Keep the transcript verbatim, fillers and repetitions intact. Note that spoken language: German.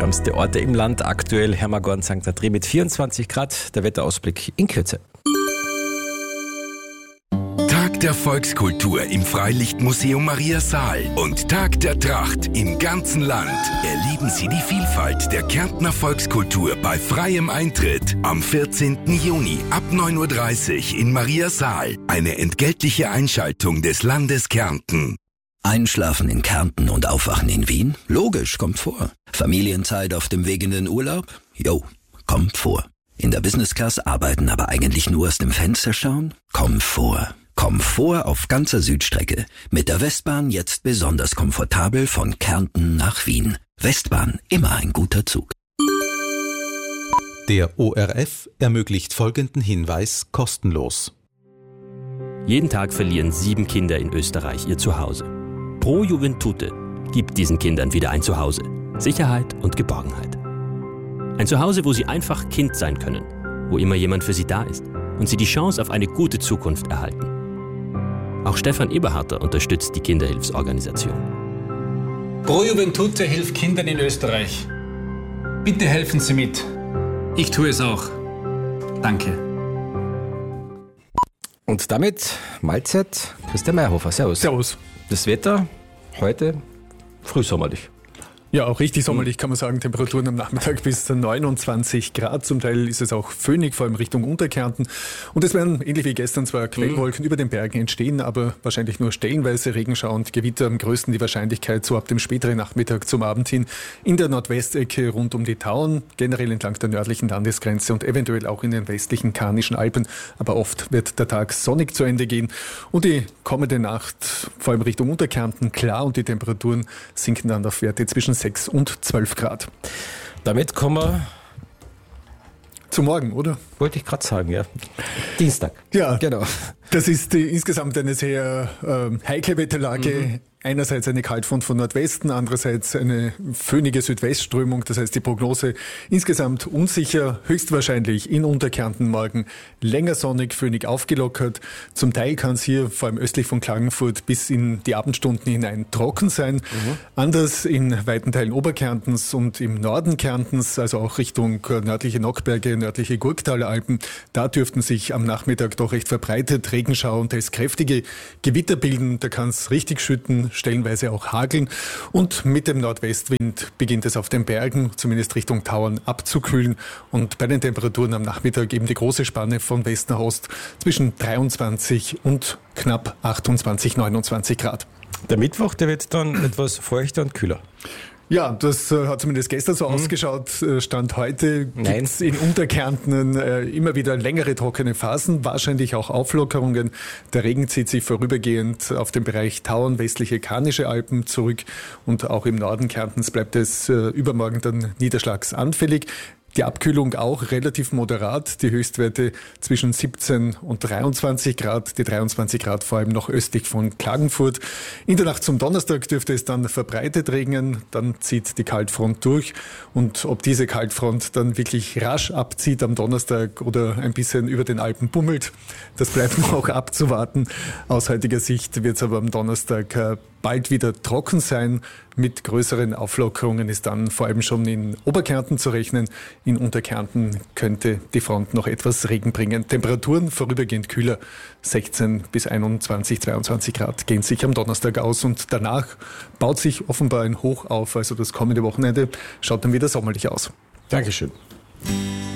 wärmste Orte im Land. Aktuell Hermagorn, Sankt Adri mit vierundzwanzig Grad. Der Wetterausblick in Kürze. Tag der Volkskultur im Freilichtmuseum Maria Saal und Tag der Tracht im ganzen Land. Erleben Sie die Vielfalt der Kärntner Volkskultur bei freiem Eintritt am vierzehnten Juni ab neun Uhr dreißig in Maria Saal. Eine entgeltliche Einschaltung des Landes Kärnten. Einschlafen in Kärnten und aufwachen in Wien? Logisch, kommt vor. Familienzeit auf dem Weg in den Urlaub? Jo, kommt vor. In der Business Class arbeiten, aber eigentlich nur aus dem Fenster schauen? Kommt vor. Komfort auf ganzer Südstrecke. Mit der Westbahn jetzt besonders komfortabel von Kärnten nach Wien. Westbahn, immer ein guter Zug. Der O R F ermöglicht folgenden Hinweis kostenlos. Jeden Tag verlieren sieben Kinder in Österreich ihr Zuhause. Pro Juventute gibt diesen Kindern wieder ein Zuhause. Sicherheit und Geborgenheit. Ein Zuhause, wo sie einfach Kind sein können, wo immer jemand für sie da ist und sie die Chance auf eine gute Zukunft erhalten. Auch Stefan Eberharter unterstützt die Kinderhilfsorganisation. Pro Juventute hilft Kindern in Österreich. Bitte helfen Sie mit. Ich tue es auch. Danke. Und damit Mahlzeit. Christian Meyerhofer, servus. Servus. Das Wetter heute frühsommerlich. Ja, auch richtig sommerlich kann man sagen. Temperaturen am Nachmittag bis neunundzwanzig Grad. Zum Teil ist es auch föhnig, vor allem Richtung Unterkärnten. Und es werden, ähnlich wie gestern, zwar Quellwolken mhm. über den Bergen entstehen, aber wahrscheinlich nur stellenweise Regenschauer und Gewitter. Am größten die Wahrscheinlichkeit so ab dem späteren Nachmittag zum Abend hin in der Nordwestecke rund um die Tauern, generell entlang der nördlichen Landesgrenze und eventuell auch in den westlichen Karnischen Alpen. Aber oft wird der Tag sonnig zu Ende gehen. Und die kommende Nacht, vor allem Richtung Unterkärnten, klar und die Temperaturen sinken dann auf Werte zwischen sechs und zwölf Grad. Damit kommen wir zu morgen, oder? Wollte ich gerade sagen, ja. Dienstag. Ja, genau. Das ist die, insgesamt eine sehr äh, heikle Wetterlage. Mhm. Einerseits eine Kaltfront von Nordwesten, andererseits eine föhnige Südwestströmung. Das heißt, die Prognose insgesamt unsicher, höchstwahrscheinlich in Unterkärnten morgen länger sonnig, föhnig aufgelockert. Zum Teil kann es hier, vor allem östlich von Klagenfurt, bis in die Abendstunden hinein trocken sein. Mhm. Anders in weiten Teilen Oberkärntens und im Norden Kärntens, also auch Richtung nördliche Nockberge, nördliche Gurktaler Alpen. Da dürften sich am Nachmittag doch recht verbreitet Regenschauer und teils kräftige Gewitter bilden. Da kann es richtig schütten, stellenweise auch hageln. Und mit dem Nordwestwind beginnt es auf den Bergen, zumindest Richtung Tauern, abzukühlen. Und bei den Temperaturen am Nachmittag eben die große Spanne von West nach Ost zwischen dreiundzwanzig und knapp achtundzwanzig, neunundzwanzig Grad. Der Mittwoch, der wird dann etwas feuchter und kühler. Ja, das äh, hat zumindest gestern so mhm. ausgeschaut. Äh, Stand heute gibt es in Unterkärnten äh, immer wieder längere trockene Phasen, wahrscheinlich auch Auflockerungen. Der Regen zieht sich vorübergehend auf den Bereich Tauern, westliche Karnische Alpen zurück und auch im Norden Kärntens bleibt es äh, übermorgen dann niederschlagsanfällig. Die Abkühlung auch relativ moderat, die Höchstwerte zwischen siebzehn und dreiundzwanzig Grad, die dreiundzwanzig Grad vor allem noch östlich von Klagenfurt. In der Nacht zum Donnerstag dürfte es dann verbreitet regnen, dann zieht die Kaltfront durch und ob diese Kaltfront dann wirklich rasch abzieht am Donnerstag oder ein bisschen über den Alpen bummelt, das bleibt noch abzuwarten. Aus heutiger Sicht wird es aber am Donnerstag bald wieder trocken sein. Mit größeren Auflockerungen ist dann vor allem schon in Oberkärnten zu rechnen. In Unterkärnten könnte die Front noch etwas Regen bringen. Temperaturen vorübergehend kühler, sechzehn bis einundzwanzig, zweiundzwanzig Grad gehen sich am Donnerstag aus und danach baut sich offenbar ein Hoch auf. Also das kommende Wochenende schaut dann wieder sommerlich aus. Dankeschön.